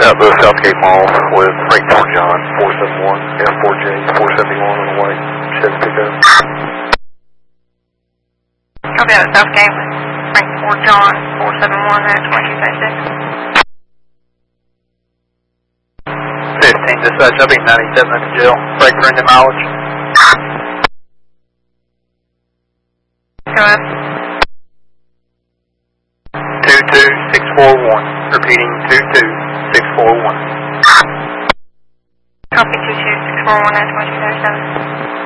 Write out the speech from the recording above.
out the Southgate Mall with Frank Fort John, 471, F4J, 471 on the way, Chevy pickup. Copy out at Southgate with Frank Fort John, 471 at 2236. 15, dispatch, I'll be 97 at the jail. Break for engine mileage. Go ahead. 22641. Repeating 22641. Copy 22641 at 2237.